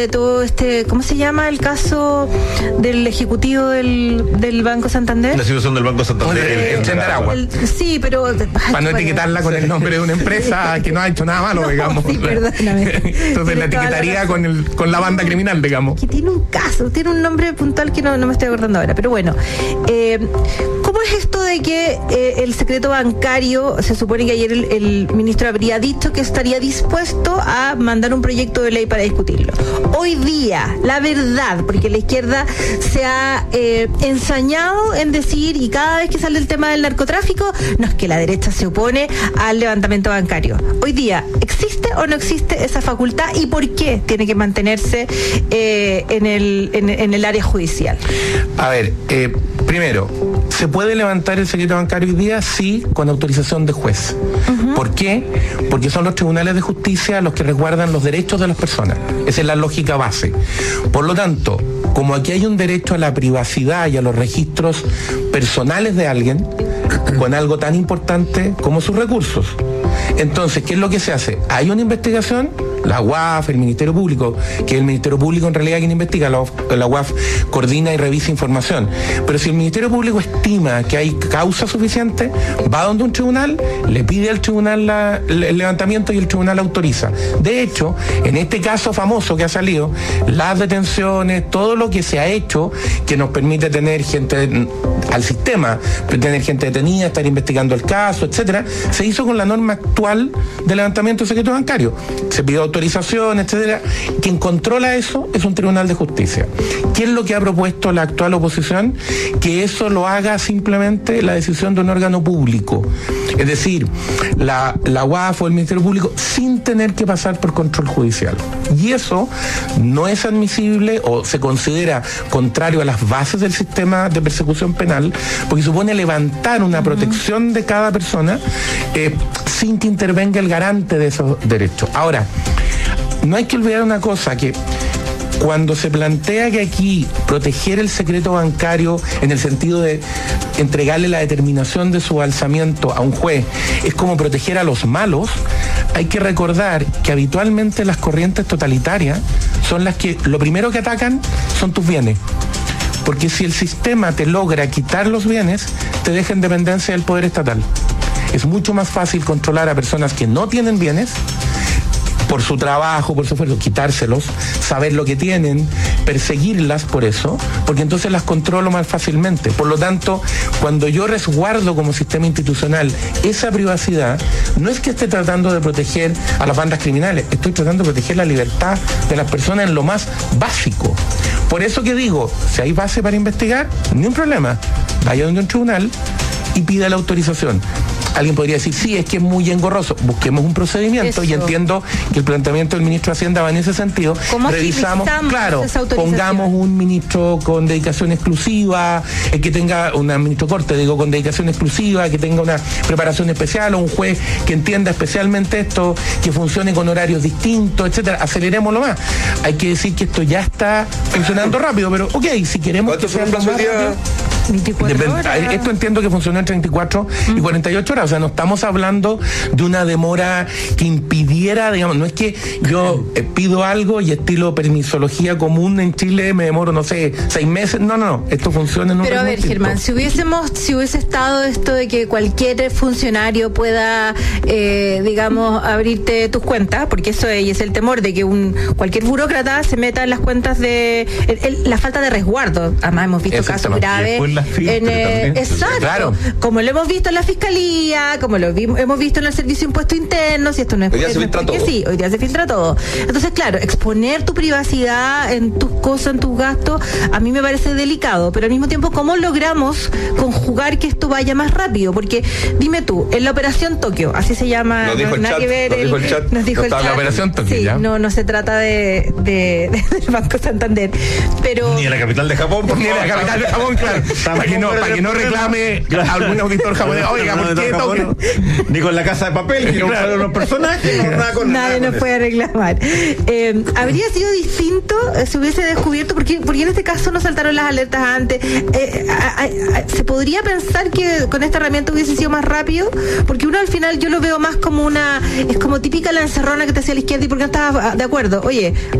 de todo ¿cómo se llama el caso del ejecutivo del Banco Santander? La situación del Banco Santander. El Chandaragua. Sí, pero... Para no etiquetarla con el nombre de una empresa que no ha hecho nada malo, digamos. Sí, perdóname. Entonces la etiquetaría con la banda criminal, digamos. Que tiene un caso, tiene un nombre puntual que no me estoy acordando ahora. Pero bueno, ¿cómo es esto de que el secreto bancario, se supone que ayer el ministro habría dicho que estaría dispuesto a mandar un proyecto de ley para discutirlo? Hoy día, la verdad, porque la izquierda se ha ensañado en decir, y cada vez que sale el tema del narcotráfico, no, es que la derecha se opone al levantamiento bancario. Hoy día, ¿existe o no existe esa facultad y por qué tiene que mantenerse en el área judicial? A ver, primero, ¿se puede levantar el secreto bancario hoy día? Sí, con autorización de juez. Uh-huh. ¿Por qué? Porque son los tribunales de justicia los que resguardan los derechos de las personas. Esa es la lógica base. Por lo tanto, como aquí hay un derecho a la privacidad y a los registros personales de alguien, con algo tan importante como sus recursos. Entonces, ¿qué es lo que se hace? Hay una investigación, la UAF, el Ministerio Público, que el Ministerio Público en realidad quien investiga, la UAF coordina y revisa información. Pero si el Ministerio Público estima que hay causa suficiente, va donde un tribunal, le pide al tribunal el levantamiento y el tribunal autoriza. De hecho, en este caso famoso que ha salido, las detenciones, todo lo que se ha hecho, que nos permite tener gente al sistema, tener gente detenida, estar investigando el caso, etcétera, se hizo con la norma actual de levantamiento de secreto bancario. Se pidió autorización, etcétera. Quien controla eso es un tribunal de justicia. ¿Qué es lo que ha propuesto la actual oposición? Que eso lo haga simplemente la decisión de un órgano público. Es decir, la UAF o el Ministerio Público sin tener que pasar por control judicial. Y eso no es admisible o se considera contrario a las bases del sistema de persecución penal, porque supone levantar una protección de cada persona sin que intervenga el garante de esos derechos. Ahora, no hay que olvidar una cosa, que cuando se plantea que aquí proteger el secreto bancario en el sentido de entregarle la determinación de su alzamiento a un juez es como proteger a los malos, hay que recordar que habitualmente las corrientes totalitarias son las que lo primero que atacan son tus bienes. Porque si el sistema te logra quitar los bienes, te deja en dependencia del poder estatal. Es mucho más fácil controlar a personas que no tienen bienes, por su trabajo, por su esfuerzo, quitárselos, saber lo que tienen, perseguirlas por eso, porque entonces las controlo más fácilmente. Por lo tanto, cuando yo resguardo como sistema institucional esa privacidad, no es que esté tratando de proteger a las bandas criminales, estoy tratando de proteger la libertad de las personas en lo más básico. Por eso que digo, si hay base para investigar, ni un problema, vaya donde un tribunal y pida la autorización. Alguien podría decir, sí, es que es muy engorroso. Busquemos un procedimiento. Eso. Y entiendo que el planteamiento del ministro de Hacienda va en ese sentido. Revisamos, claro, pongamos un ministro con dedicación exclusiva, que tenga un ministro corte, digo, con dedicación exclusiva, que tenga una preparación especial, o un juez que entienda especialmente esto, que funcione con horarios distintos, etcétera. Acelerémoslo más. Hay que decir que esto ya está funcionando rápido, pero ok, si queremos que sea más rápido, 24 horas. Esto entiendo que funcionó en 34 y 48 horas. O sea, no estamos hablando de una demora que impidiera, digamos, no es que yo pido algo y estilo permisología común en Chile me demoro, no sé, 6 meses. No. Esto funciona en un... Pero a ver, Germán, si hubiese estado esto de que cualquier funcionario pueda, digamos, abrirte tus cuentas, porque eso es el temor de que cualquier burócrata se meta en las cuentas de... la falta de resguardo. Además, hemos visto casos graves. Exacto, claro. Como lo hemos visto en la Fiscalía, como lo hemos visto en el Servicio de Impuestos Internos, y esto no es... Hoy día se filtra todo. Sí, hoy día se filtra todo. Entonces, claro, exponer tu privacidad en tus cosas, en tus gastos, a mí me parece delicado, pero al mismo tiempo, ¿cómo logramos conjugar que esto vaya más rápido? Porque, dime tú, en la Operación Tokio, así se llama, nos dijo nada que ver, nos dijo el chat. La Operación Tokio, sí, ¿ya? no se trata del Banco Santander, pero... Ni en la capital de Japón, ni en la capital de Japón, claro. Para que no reclame algún auditor japonés. Oiga, ¿por qué Tokio? Ni con la Casa de Papel, que no usaron los personajes, nadie nos puede reclamar. Habría sido distinto si hubiese descubierto, porque en este caso no saltaron las alertas antes. Se podría pensar que con esta herramienta hubiese sido más rápido, porque uno al final yo lo veo más como es como típica la encerrona que te hacía la izquierda y porque no estaba de acuerdo. Oye,